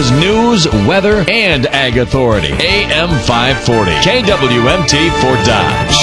Chicago's news, weather, and ag authority. AM 540. KWMT for Dodge.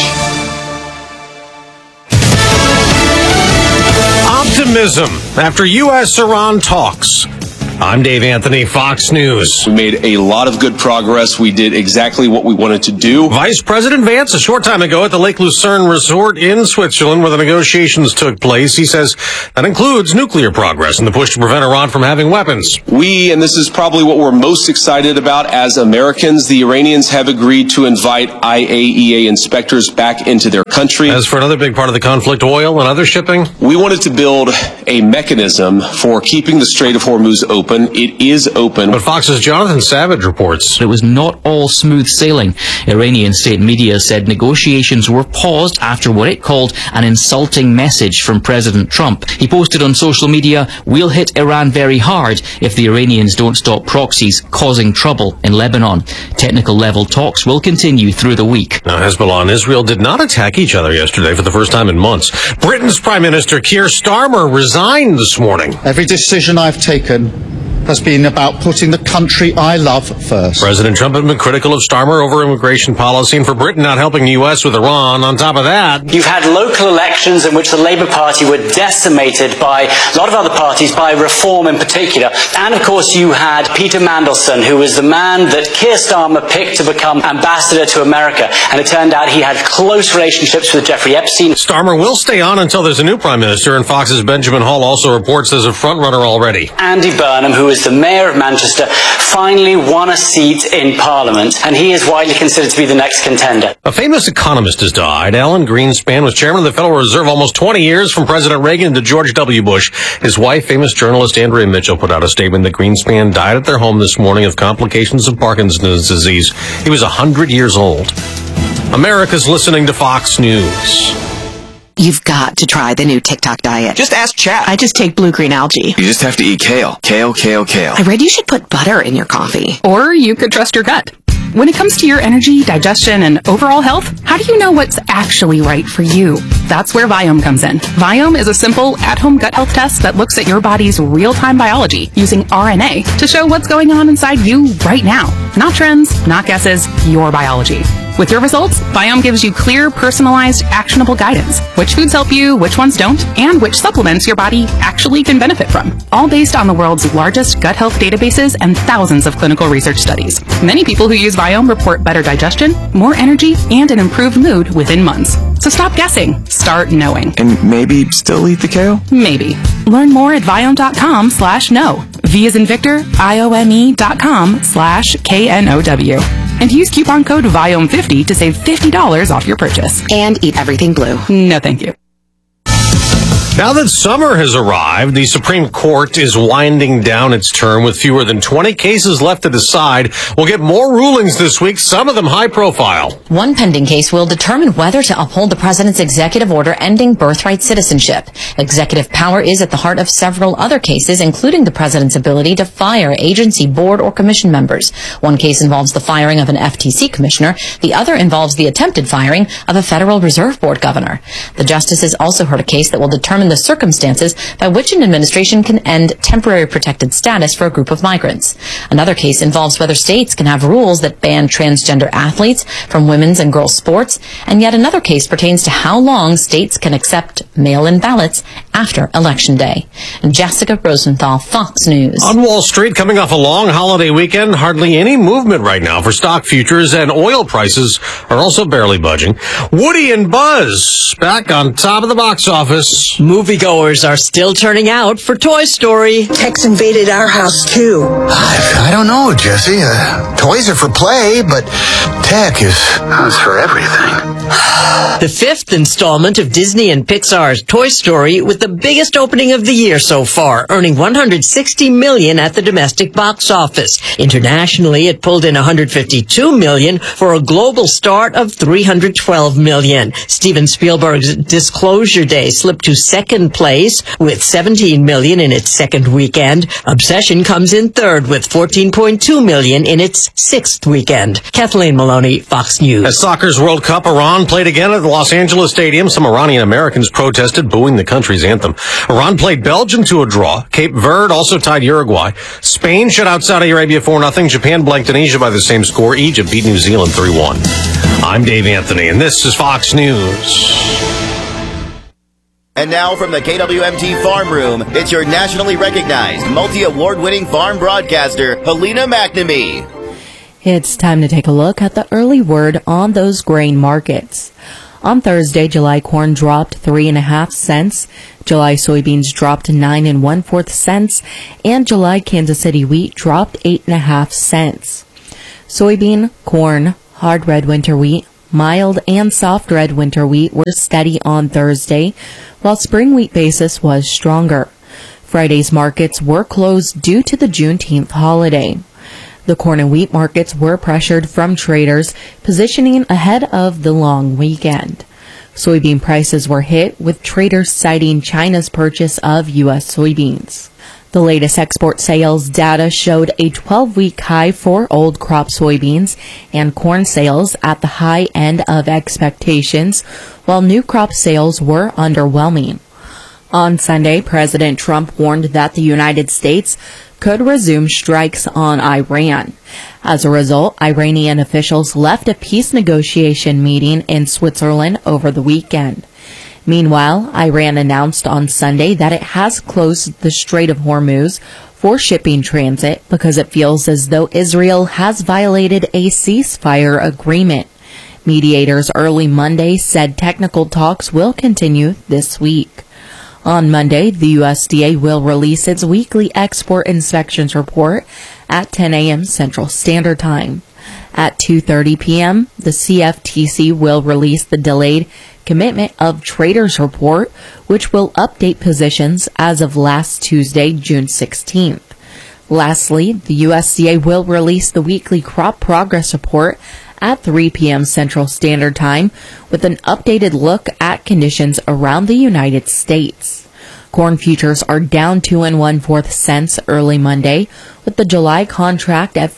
Optimism after U.S.-Iran talks. I'm Dave Anthony, Fox News. We made a lot of good progress. We did exactly what we wanted to do. Vice President Vance, a short time ago at the Lake Lucerne Resort in Switzerland where the negotiations took place, he says that includes nuclear progress in the push to prevent Iran from having weapons. And this is probably what we're most excited about as Americans, the Iranians have agreed to invite IAEA inspectors back into their country. As for another big part of the conflict, oil and other shipping? We wanted to build a mechanism for keeping the Strait of Hormuz open. It is open. But Fox's Jonathan Savage reports it was not all smooth sailing. Iranian state media said negotiations were paused after what it called an insulting message from President Trump. He posted on social media, "We'll hit Iran very hard if the Iranians don't stop proxies causing trouble in Lebanon." Technical level talks will continue through the week. Now, Hezbollah and Israel did not attack each other yesterday for the first time in months. Britain's Prime Minister Keir Starmer resigned this morning. Every decision I've taken has been about putting the country I love first. President Trump had been critical of Starmer over immigration policy and for Britain not helping the U.S. with Iran. On top of that, you've had local elections in which the Labour Party were decimated by a lot of other parties, by Reform in particular. And of course you had Peter Mandelson, who was the man that Keir Starmer picked to become ambassador to America. And it turned out he had close relationships with Jeffrey Epstein. Starmer will stay on until there's a new prime minister, and Fox's Benjamin Hall also reports there's a frontrunner already. Andy Burnham, who is the mayor of Manchester, finally won a seat in Parliament, and he is widely considered to be the next contender. A famous economist has died. Alan Greenspan was chairman of the Federal Reserve almost 20 years, from President Reagan to George W. Bush. His wife, famous journalist Andrea Mitchell, put out a statement that Greenspan died at their home this morning of complications of Parkinson's disease. He was 100 years old. America's listening to Fox News. You've got to try the new TikTok diet. Just ask Chat. I just take blue-green algae. You just have to eat kale. Kale, kale, kale. I read you should put butter in your coffee. Or you could trust your gut. When it comes to your energy, digestion, and overall health, how do you know what's actually right for you? That's where Viome comes in. Viome is a simple, at-home gut health test that looks at your body's real-time biology using RNA to show what's going on inside you right now. Not trends, not guesses, your biology. With your results, Viome gives you clear, personalized, actionable guidance. Which foods help you, which ones don't, and which supplements your body actually can benefit from. All based on the world's largest gut health databases and thousands of clinical research studies. Many people who use Viome report better digestion, more energy, and an improved mood within months. So stop guessing. Start knowing. And maybe still eat the kale? Maybe. Learn more at Viome.com/know. V as in Victor, IOME.com/KNOW. And use coupon code VIOME50 to save $50 off your purchase. And eat everything blue. No, thank you. Now that summer has arrived, the Supreme Court is winding down its term with fewer than 20 cases left to decide. We'll get more rulings this week, some of them high profile. One pending case will determine whether to uphold the president's executive order ending birthright citizenship. Executive power is at the heart of several other cases, including the president's ability to fire agency, board, or commission members. One case involves the firing of an FTC commissioner. The other involves the attempted firing of a Federal Reserve Board governor. The justices also heard a case that will determine the circumstances by which an administration can end temporary protected status for a group of migrants. Another case involves whether states can have rules that ban transgender athletes from women's and girls' sports, and yet another case pertains to how long states can accept mail-in ballots after Election Day. Jessica Rosenthal, Fox News. On Wall Street, coming off a long holiday weekend, hardly any movement right now for stock futures, and oil prices are also barely budging. Woody and Buzz back on top of the box office. Moviegoers are still turning out for Toy Story. Tech's invaded our house, too. I don't know, Jesse. Toys are for play, but tech is for everything. The fifth installment of Disney and Pixar's Toy Story with the biggest opening of the year so far, earning $160 million at the domestic box office. Internationally, it pulled in $152 million for a global start of $312 million. Steven Spielberg's Disclosure Day slipped to second place with $17 million in its second weekend. Obsession comes in third with $14.2 million in its sixth weekend. Kathleen Maloney, Fox News. As soccer's World Cup, Iran Iran played again at the Los Angeles Stadium. Some Iranian Americans protested, booing the country's anthem. Iran played Belgium to a draw. Cape Verde also tied Uruguay. Spain shut out Saudi Arabia 4-0. Japan blanked Indonesia by the same score. Egypt beat New Zealand 3-1. I'm Dave Anthony, and this is Fox News. And now from the KWMT Farm Room, it's your nationally recognized, multi-award-winning farm broadcaster, Helena McNamee. It's time to take a look at the early word on those grain markets. On Thursday, July corn dropped 3.5 cents, July soybeans dropped 9 1/4 cents, and July Kansas City wheat dropped 8.5 cents. Soybean, corn, hard red winter wheat, mild and soft red winter wheat were steady on Thursday, while spring wheat basis was stronger. Friday's markets were closed due to the Juneteenth holiday. The corn and wheat markets were pressured from traders positioning ahead of the long weekend. Soybean prices were hit, with traders citing China's purchase of U.S. soybeans. The latest export sales data showed a 12-week high for old crop soybeans and corn sales at the high end of expectations, while new crop sales were underwhelming. On Sunday, President Trump warned that the United States could resume strikes on Iran. As a result, Iranian officials left a peace negotiation meeting in Switzerland over the weekend. Meanwhile, Iran announced on Sunday that it has closed the Strait of Hormuz for shipping transit because it feels as though Israel has violated a ceasefire agreement. Mediators early Monday said technical talks will continue this week. On Monday, the USDA will release its weekly export inspections report at 10 a.m. Central Standard Time. At 2:30 p.m., the CFTC will release the delayed Commitment of Traders report, which will update positions as of last Tuesday, June 16th. Lastly, the USDA will release the weekly crop progress report at 3 p.m. Central Standard Time with an updated look at conditions around the United States. Corn futures are down 2 1/4 cents early Monday, with the July contract at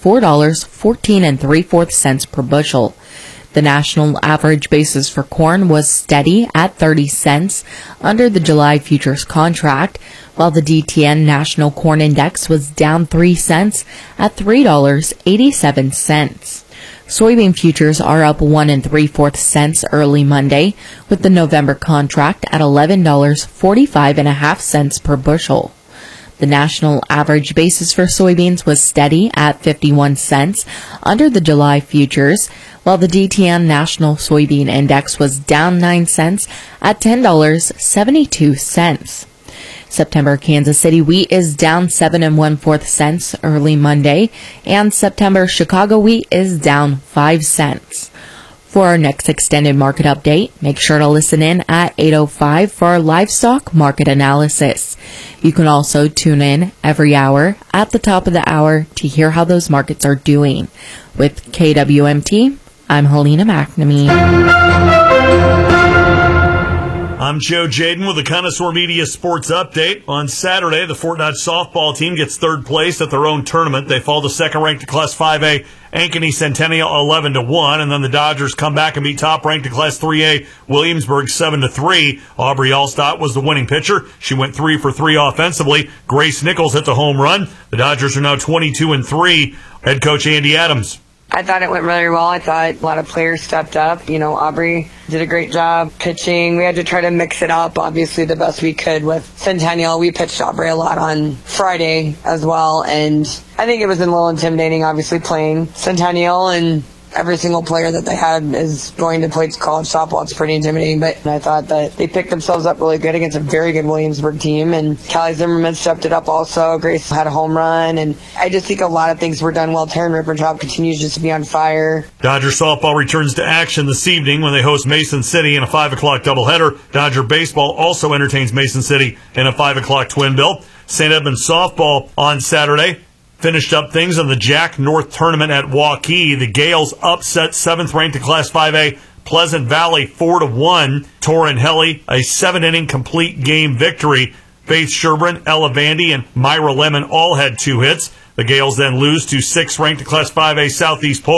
$4.14 3/4 per bushel. The national average basis for corn was steady at 30 cents under the July futures contract, while the DTN National Corn Index was down 3 cents at $3.87. Soybean futures are up 1 3/4 cents early Monday, with the November contract at $11.45 per bushel. The national average basis for soybeans was steady at 51 cents under the July futures, while the DTN National Soybean Index was down 9 cents at $10.72. September Kansas City wheat is down 7 1/4 cents early Monday, and September Chicago wheat is down 5 cents. For our next extended market update, make sure to listen in at 8:05 for our livestock market analysis. You can also tune in every hour at the top of the hour to hear how those markets are doing. With KWMT, I'm Helena McNamee. I'm Joe Jaden with the Connoisseur Media Sports Update. On Saturday, the Fort Dodge softball team gets third place at their own tournament. They fall to second-ranked Class 5A Ankeny Centennial 11-1, and then the Dodgers come back and beat top-ranked Class 3A Williamsburg 7-3. Aubrey Allstott was the winning pitcher. She went 3 for 3 offensively. Grace Nichols hit the home run. The Dodgers are now 22-3. Head coach Andy Adams. I thought it went really well. I thought a lot of players stepped up. Aubrey did a great job pitching. We had to try to mix it up, obviously, the best we could with Centennial. We pitched Aubrey a lot on Friday as well, and I think it was a little intimidating, obviously, playing Centennial, and every single player that they had is going to play college softball. It's pretty intimidating, but I thought that they picked themselves up really good against a very good Williamsburg team, and Callie Zimmerman stepped it up also. Grace had a home run, and I just think a lot of things were done well. Taryn Rippertop continues just to be on fire. Dodger softball returns to action this evening when they host Mason City in a 5 o'clock doubleheader. Dodger baseball also entertains Mason City in a 5 o'clock twin bill. St. Edmunds softball on Saturday finished up things in the Jack North tournament at Waukee. The Gales upset 7th-ranked Class 5A Pleasant Valley 4-1. Torrin Helly, a 7-inning complete game victory. Faith Sherburne, Ella Vandy, and Myra Lemon all had 2 hits. The Gales then lose to 6th-ranked Class 5A Southeast Polk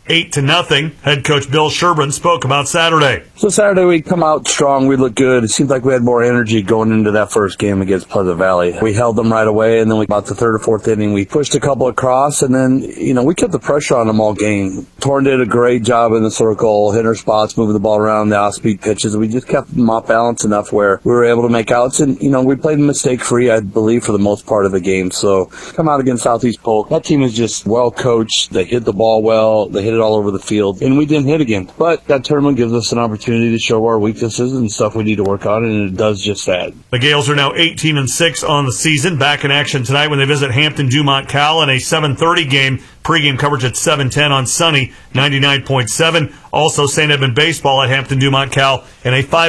8-0. Head coach Bill Sherburne spoke about Saturday. So Saturday we come out strong. We looked good. It seemed like we had more energy going into that first game against Pleasant Valley. We held them right away, and then about the third or fourth inning, we pushed a couple across, and then, we kept the pressure on them all game. Torn did a great job in the circle, hitting our spots, moving the ball around the off-speed pitches. We just kept them off balance enough where we were able to make outs, and, we played mistake-free, I believe, for the most part of the game. So come out against Southeast Polk. That team is just well coached. They hit the ball well. They hit it all over the field, and we didn't hit again. But that tournament gives us an opportunity to show our weaknesses and stuff we need to work on, and it does just that. The Gales are now 18-6 on the season. Back in action tonight when they visit Hampton-Dumont Cal in a 7:30 game. Pre-game coverage at 7:10 on Sunny 99.7. Also, St. Edmund baseball at Hampton-Dumont Cal in a 5